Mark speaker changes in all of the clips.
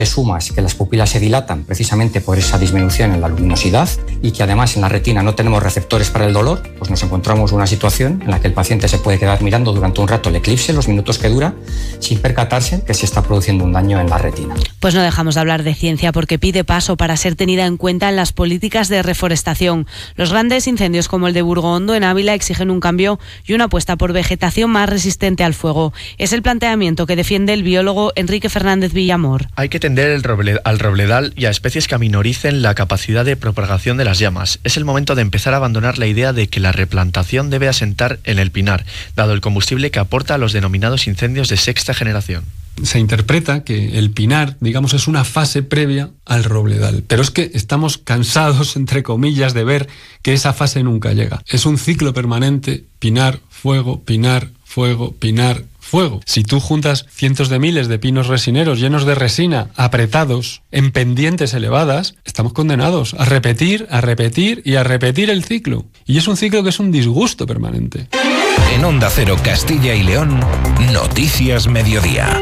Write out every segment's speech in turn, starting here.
Speaker 1: Le sumas que las pupilas se dilatan precisamente por esa disminución en la luminosidad y que además en la retina no tenemos receptores para el dolor, pues nos encontramos una situación en la que el paciente se puede quedar mirando durante un rato el eclipse, los minutos que dura, sin percatarse que se está produciendo un daño en la retina.
Speaker 2: Pues no dejamos de hablar de ciencia porque pide paso para ser tenida en cuenta en las políticas de reforestación. Los grandes incendios como el de Burgondo en Ávila exigen un cambio y una apuesta por vegetación más resistente al fuego. Es el planteamiento que defiende el biólogo Enrique Fernández Villamor.
Speaker 3: Hay que tender al robledal y a especies que minoricen la capacidad de propagación de las llamas. Es el momento de empezar a abandonar la idea de que la replantación debe asentar en el pinar, dado el combustible que aporta a los denominados incendios de sexta generación.
Speaker 4: Se interpreta que el pinar, digamos, es una fase previa al robledal, pero es que estamos cansados, entre comillas, de ver que esa fase nunca llega. Es un ciclo permanente, pinar, fuego, pinar, fuego, pinar, fuego. Si tú juntas cientos de miles de pinos resineros llenos de resina, apretados, en pendientes elevadas, estamos condenados a repetir y a repetir el ciclo. Y es un ciclo que es un disgusto permanente.
Speaker 5: En Onda Cero Castilla y León, Noticias Mediodía.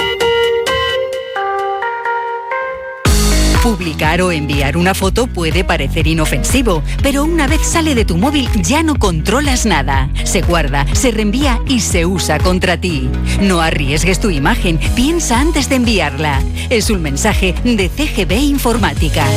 Speaker 6: Publicar o enviar una foto puede parecer inofensivo, pero una vez sale de tu móvil ya no controlas nada. Se guarda, se reenvía y se usa contra ti. No arriesgues tu imagen, piensa antes de enviarla. Es un mensaje de CGB Informática.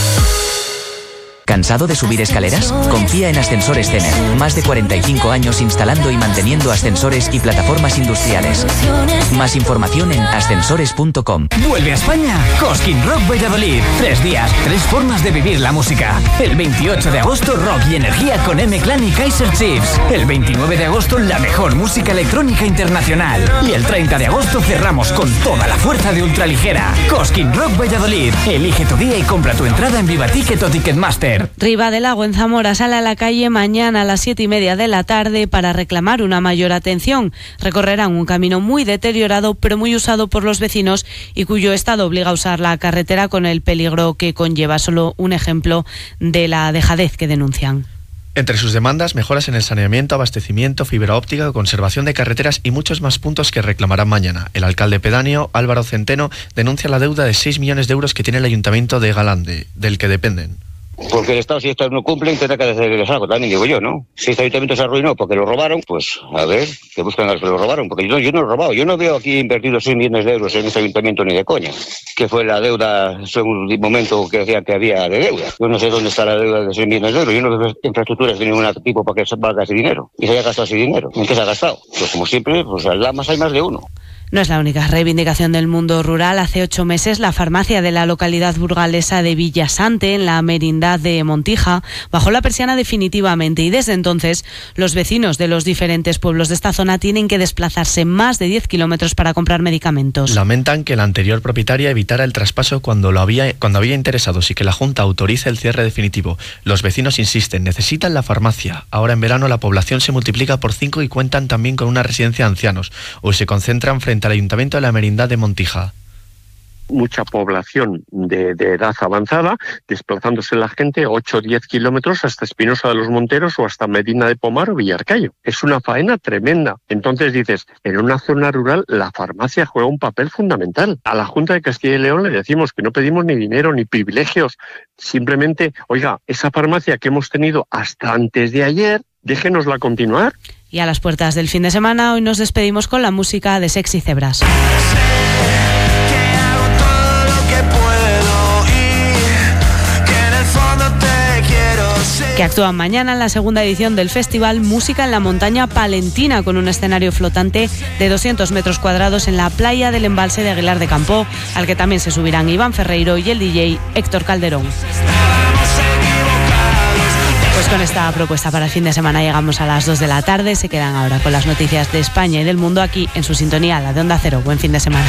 Speaker 7: ¿Cansado de subir escaleras? Confía en Ascensores Cener. Más de 45 años instalando y manteniendo ascensores y plataformas industriales. Más información en ascensores.com.
Speaker 8: Vuelve a España Cosquín Rock Valladolid. 3 días, 3 formas de vivir la música. El 28 de agosto, rock y energía con M-Clan y Kaiser Chiefs. El 29 de agosto, la mejor música electrónica internacional. Y el 30 de agosto cerramos con toda la fuerza de Ultraligera. Cosquín Rock Valladolid. Elige tu día y compra tu entrada en Vivaticket o Ticketmaster.
Speaker 2: Ribadelago en Zamora sale a la calle mañana a las 7:30 de la tarde para reclamar una mayor atención. Recorrerán un camino muy deteriorado pero muy usado por los vecinos y cuyo estado obliga a usar la carretera con el peligro que conlleva. Solo un ejemplo de la dejadez que denuncian.
Speaker 3: Entre sus demandas, mejoras en el saneamiento, abastecimiento, fibra óptica, conservación de carreteras y muchos más puntos que reclamarán mañana. El alcalde pedáneo, Álvaro Centeno, denuncia la deuda de 6 millones de euros que tiene el ayuntamiento de Galande, del que dependen.
Speaker 9: Porque el Estado, si esto no cumple, tendrá que hacerles algo también, digo yo, ¿no? Si este ayuntamiento se arruinó porque lo robaron, pues a ver, que buscan a los que lo robaron, porque yo no lo he robado. Yo no veo aquí invertidos 6 millones de euros en este ayuntamiento ni de coña, que fue la deuda, según el momento que decían que había de deuda. Yo no sé dónde está la deuda de 6 millones de euros, yo no veo infraestructuras de ningún tipo para que se valga ese dinero, y se haya gastado ese dinero. ¿En qué se ha gastado? Pues como siempre, pues al Lamas hay más de uno.
Speaker 2: No es la única reivindicación del mundo rural. Hace 8 meses la farmacia de la localidad burgalesa de Villasante, en la merindad de Montija, bajó la persiana definitivamente y desde entonces los vecinos de los diferentes pueblos de esta zona tienen que desplazarse más de 10 kilómetros para comprar medicamentos.
Speaker 3: Lamentan que la anterior propietaria evitara el traspaso cuando había interesados y que la Junta autorice el cierre definitivo. Los vecinos insisten, necesitan la farmacia. Ahora en verano la población se multiplica por 5 y cuentan también con una residencia de ancianos. Hoy se concentran frente al ayuntamiento de la merindad de Montija.
Speaker 10: Mucha población de edad avanzada, desplazándose la gente 8 o 10 kilómetros hasta Espinosa de los Monteros o hasta Medina de Pomar o Villarcayo. Es una faena tremenda. Entonces dices, en una zona rural la farmacia juega un papel fundamental. A la Junta de Castilla y León le decimos que no pedimos ni dinero ni privilegios, simplemente, oiga, esa farmacia que hemos tenido hasta antes de ayer, déjenosla continuar.
Speaker 2: Y a las puertas del fin de semana, hoy nos despedimos con la música de Sexy Zebras. Que actúan mañana en la segunda edición del festival Música en la Montaña Palentina, con un escenario flotante de 200 metros cuadrados en la playa del embalse de Aguilar de Campo, al que también se subirán Iván Ferreiro y el DJ Héctor Calderón. Pues con esta propuesta para el fin de semana llegamos a las 2 de la tarde. Se quedan ahora con las noticias de España y del mundo aquí en su sintonía, la de Onda Cero. Buen fin de semana.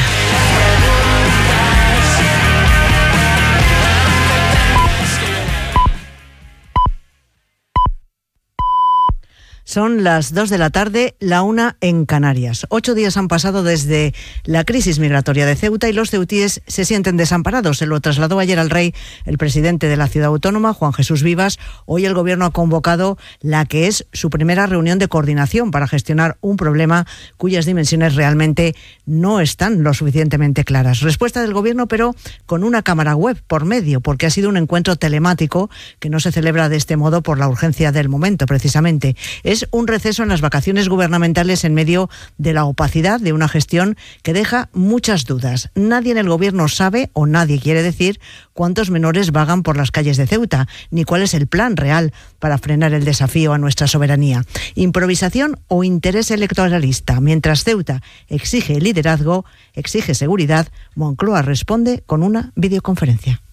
Speaker 11: Son las 2 de la tarde, la 1 en Canarias. 8 días han pasado desde la crisis migratoria de Ceuta y los ceutíes se sienten desamparados. Se lo trasladó ayer al rey el presidente de la ciudad autónoma, Juan Jesús Vivas. Hoy el gobierno ha convocado la que es su primera reunión de coordinación para gestionar un problema cuyas dimensiones realmente no están lo suficientemente claras. Respuesta del gobierno, pero con una cámara web por medio, porque ha sido un encuentro telemático que no se celebra de este modo por la urgencia del momento, precisamente. Es un receso en las vacaciones gubernamentales en medio de la opacidad de una gestión que deja muchas dudas. Nadie en el gobierno sabe, o nadie quiere decir, cuántos menores vagan por las calles de Ceuta, ni cuál es el plan real para frenar el desafío a nuestra soberanía. Improvisación o interés electoralista. Mientras Ceuta exige liderazgo, exige seguridad, Moncloa responde con una videoconferencia.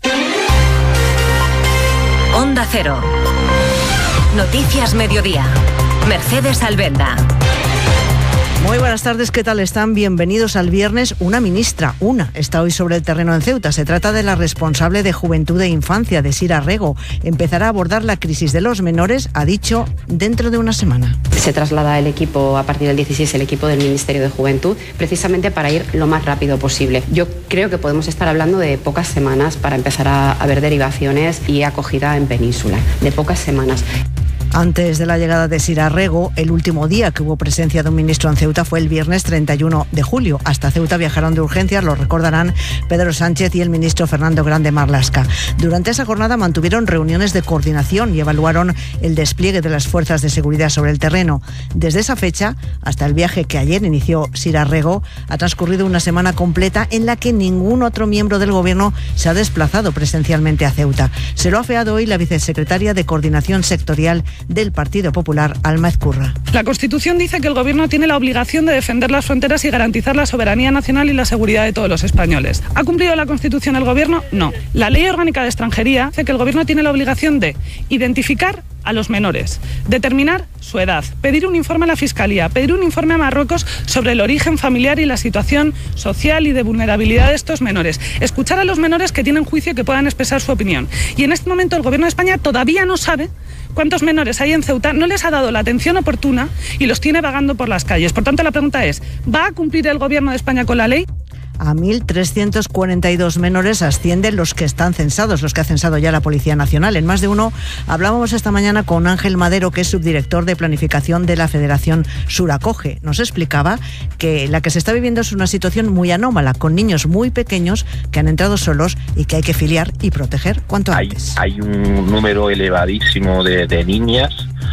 Speaker 12: Onda Cero. Noticias Mediodía. Mercedes Albenda.
Speaker 11: Muy buenas tardes, ¿qué tal están? Bienvenidos al viernes. Una ministra, está hoy sobre el terreno en Ceuta. Se trata de la responsable de Juventud e Infancia, de Sira Rego. Empezará a abordar la crisis de los menores, ha dicho, dentro de una semana.
Speaker 13: Se traslada el equipo a partir del 16, el equipo del Ministerio de Juventud, precisamente para ir lo más rápido posible. Yo creo que podemos estar hablando de pocas semanas para empezar a ver derivaciones y acogida en península. De pocas semanas.
Speaker 11: Antes de la llegada de Sira Rego, el último día que hubo presencia de un ministro en Ceuta fue el viernes 31 de julio. Hasta Ceuta viajaron de urgencias, lo recordarán, Pedro Sánchez y el ministro Fernando Grande Marlaska. Durante esa jornada mantuvieron reuniones de coordinación y evaluaron el despliegue de las fuerzas de seguridad sobre el terreno. Desde esa fecha hasta el viaje que ayer inició Sira Rego, ha transcurrido una semana completa en la que ningún otro miembro del gobierno se ha desplazado presencialmente a Ceuta. Se lo ha afeado hoy la vicesecretaria de Coordinación Sectorial del Partido Popular, Alma Ezcurra.
Speaker 14: La Constitución dice que el Gobierno tiene la obligación de defender las fronteras y garantizar la soberanía nacional y la seguridad de todos los españoles. ¿Ha cumplido la Constitución el Gobierno? No. La Ley Orgánica de Extranjería dice que el Gobierno tiene la obligación de identificar a los menores, determinar su edad, pedir un informe a la Fiscalía, pedir un informe a Marruecos sobre el origen familiar y la situación social y de vulnerabilidad de estos menores, escuchar a los menores que tienen juicio y que puedan expresar su opinión. Y en este momento el Gobierno de España todavía no sabe cuántos menores hay en Ceuta, no les ha dado la atención oportuna y los tiene vagando por las calles. Por tanto, la pregunta es, ¿va a cumplir el Gobierno de España con la ley?
Speaker 11: A 1.342 menores ascienden los que están censados, los que ha censado ya la Policía Nacional. En Más de Uno hablábamos esta mañana con Ángel Madero, que es subdirector de planificación de la Federación Suracoge. Nos explicaba que la que se está viviendo es una situación muy anómala, con niños muy pequeños que han entrado solos y que hay que filiar y proteger cuanto antes.
Speaker 15: Hay un número elevadísimo de niñas,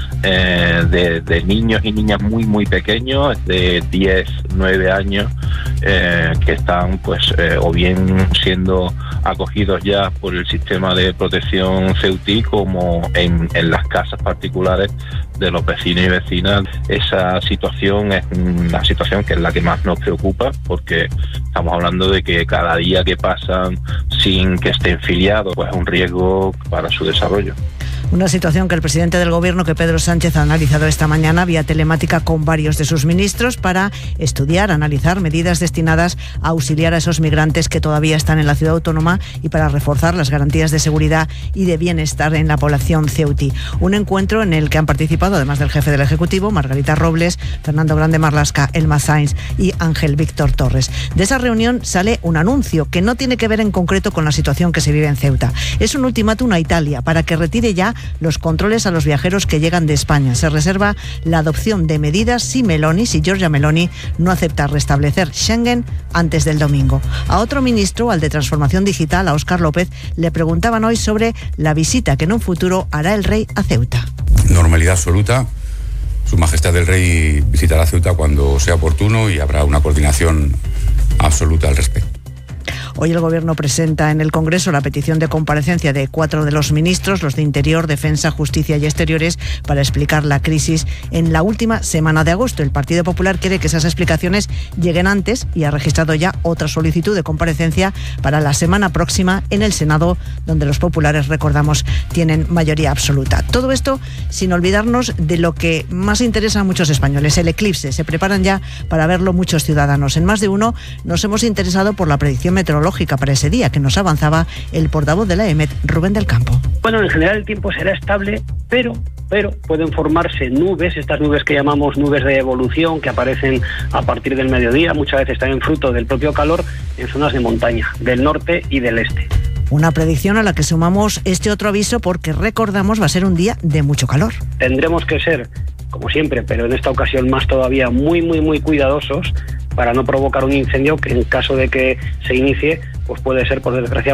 Speaker 15: de niños y niñas muy pequeños, de 10, 9 años, que están o bien siendo acogidos ya por el sistema de protección ceutí, como en las casas particulares de los vecinos y vecinas. Esa situación es una situación que es la que más nos preocupa, porque estamos hablando de que cada día que pasan sin que estén filiados, pues es un riesgo para su desarrollo.
Speaker 11: Una situación que el presidente del Gobierno, que Pedro Sánchez, ha analizado esta mañana vía telemática con varios de sus ministros para estudiar, analizar medidas destinadas a auxiliar a esos migrantes que todavía están en la ciudad autónoma y para reforzar las garantías de seguridad y de bienestar en la población ceutí. Un encuentro en el que han participado, además del jefe del Ejecutivo, Margarita Robles, Fernando Grande Marlaska, Elma Sainz y Ángel Víctor Torres. De esa reunión sale un anuncio que no tiene que ver en concreto con la situación que se vive en Ceuta. Es un ultimátum a Italia para que retire ya los controles a los viajeros que llegan de España. Se reserva la adopción de medidas si Giorgia Meloni no acepta restablecer Schengen antes del domingo. A otro ministro, al de Transformación Digital, a Óscar López, le preguntaban hoy sobre la visita que en un futuro hará el rey a Ceuta.
Speaker 16: Normalidad absoluta. Su Majestad el Rey visitará Ceuta cuando sea oportuno y habrá una coordinación absoluta al respecto.
Speaker 11: Hoy el Gobierno presenta en el Congreso la petición de comparecencia de 4 de los ministros, los de Interior, Defensa, Justicia y Exteriores, para explicar la crisis en la última semana de agosto. El Partido Popular quiere que esas explicaciones lleguen antes y ha registrado ya otra solicitud de comparecencia para la semana próxima en el Senado, donde los populares, recordamos, tienen mayoría absoluta. Todo esto sin olvidarnos de lo que más interesa a muchos españoles, el eclipse. Se preparan ya para verlo muchos ciudadanos. En Más de Uno nos hemos interesado por la predicción meteorológica para ese día que nos avanzaba el portavoz de la EMET, Rubén del Campo.
Speaker 17: Bueno, en general el tiempo será estable, pero pero pueden formarse nubes, estas nubes que llamamos nubes de evolución, que aparecen a partir del mediodía, muchas veces también fruto del propio calor, en zonas de montaña, del norte y del este.
Speaker 11: Una predicción a la que sumamos este otro aviso porque, recordamos, va a ser un día de mucho calor.
Speaker 17: Tendremos que ser, como siempre, pero en esta ocasión más todavía, muy cuidadosos para no provocar un incendio que en caso de que se inicie, pues puede ser, por desgracia,